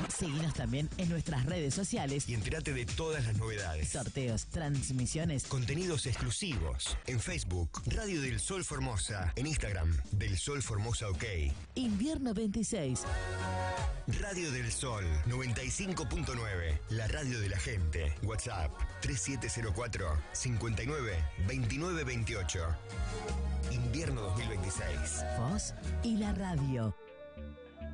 Seguinos también en nuestras redes sociales y entérate de todas las novedades. Sorteos, transmisiones, contenidos exclusivos. En Facebook, Radio del Sol Formosa. En Instagram, Del Sol Formosa OK. Invierno 26. Radio del Sol 95.9. La radio de la gente. WhatsApp 3704 59 29 28. Invierno 2026. Vos y la radio.